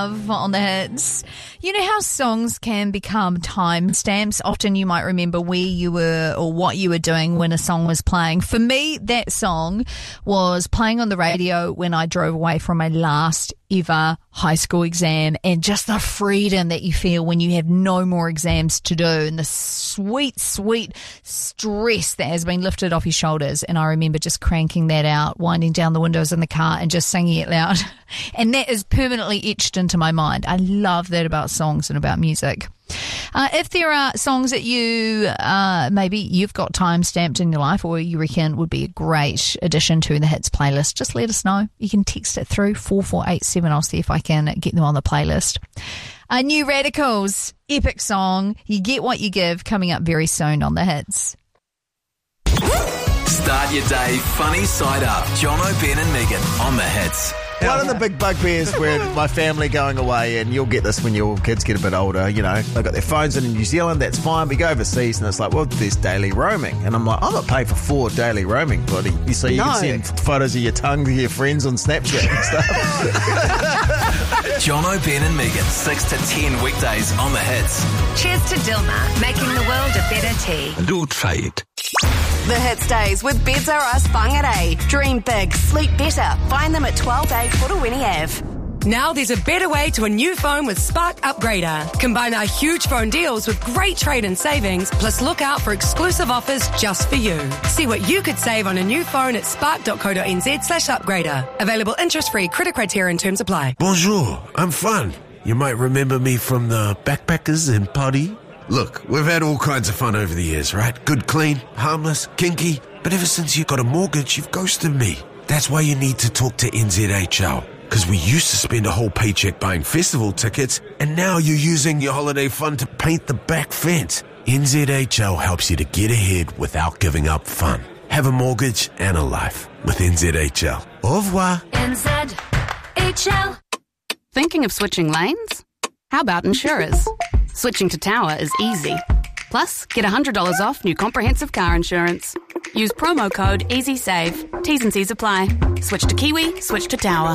On the hits. You know how songs can become timestamps? Often you might remember where you were or what you were doing when a song was playing. For me, that song was playing on the radio when I drove away from my last ever high school exam, and just the freedom that you feel when you have no more exams to do, and the sweet stress that has been lifted off your shoulders. And I remember just cranking that out, winding down the windows in the car and just singing it loud. And that is permanently etched into my mind. I love that about songs and about music. If there are songs that you maybe you've got time stamped in your life, or you reckon would be a great addition to the hits playlist, just let us know. You can text it through 4487. I'll see if I can get them on the playlist. New Radicals, epic song, You Get What You Give, coming up very soon on the hits. Start your day funny side up. Jono, Ben and Megan on the hits. One of the big bugbears where my family going away, and you'll get this when your kids get a bit older, you know, they've got their phones in New Zealand, that's fine. We go overseas and it's like, well, there's daily roaming. And I'm like, I'm not paying for 4 daily roaming, buddy. So you can send photos of your tongue to your friends on Snapchat and stuff. Jono, Ben and Megan, 6 to 10 weekdays on the hits. Cheers to Dilmah, making the world a better tea. Do try it. The Hits Days with Beds R Us Whangarei. Dream big, sleep better. Find them at 12A Purawini Ave. Now there's a better way to a new phone with Spark Upgrader. Combine our huge phone deals with great trade-in savings, plus look out for exclusive offers just for you. See what you could save on a new phone at spark.co.nz/upgrader. Available interest-free, credit criteria and terms apply. Bonjour, I'm Fun. You might remember me from the Backpackers and Party. Look, we've had all kinds of fun over the years, right? Good, clean, harmless, kinky. But ever since you got a mortgage, you've ghosted me. That's why you need to talk to NZHL. Because we used to spend a whole paycheck buying festival tickets, and now you're using your holiday fund to paint the back fence. NZHL helps you to get ahead without giving up fun. Have a mortgage and a life with NZHL. Au revoir. NZHL. Thinking of switching lanes? How about insurers? Switching to Tower is easy. Plus, get $100 off new comprehensive car insurance. Use promo code EasySave. T's and C's apply. Switch to Kiwi, switch to Tower.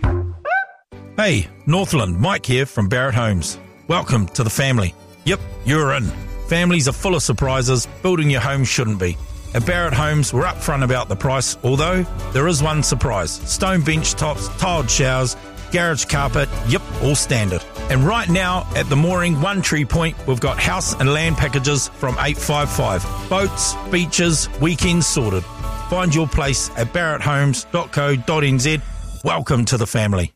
Hey, Northland, Mike here from Barrett Homes. Welcome to the family. Yep, you're in. Families are full of surprises. Building your home shouldn't be. At Barrett Homes, we're upfront about the price, although there is one surprise. Stone bench tops, tiled showers, garage carpet, yep, all standard. And right now, at the Mooring One Tree Point, we've got house and land packages from $855. Boats, beaches, weekends sorted. Find your place at barretthomes.co.nz. Welcome to the family.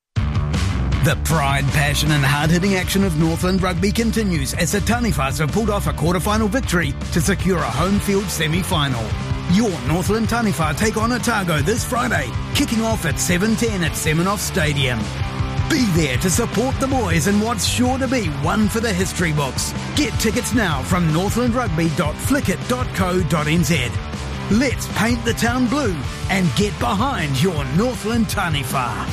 The pride, passion and hard-hitting action of Northland Rugby continues as the Taniwhas have pulled off a quarter-final victory to secure a home field semi-final. Your Northland Taniwha take on Otago this Friday, kicking off at 7:10 at Seminoff Stadium. Be there to support the boys in what's sure to be one for the history books. Get tickets now from northlandrugby.flickit.co.nz. Let's paint the town blue and get behind your Northland Taniwha.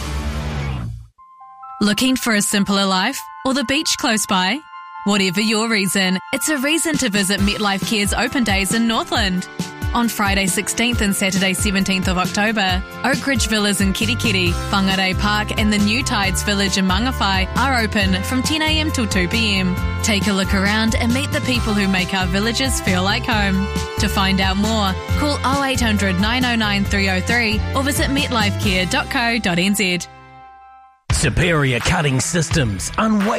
Looking for a simpler life or the beach close by? Whatever your reason, it's a reason to visit MetLife Care's open days in Northland. On Friday 16th and Saturday 17th of October, Oak Ridge Villas in Kirikiri, Whangarei Park and the New Tides Village in Mangawhai are open from 10am till 2pm. Take a look around and meet the people who make our villages feel like home. To find out more, call 0800 909 303 or visit metlifecare.co.nz. Superior Cutting Systems,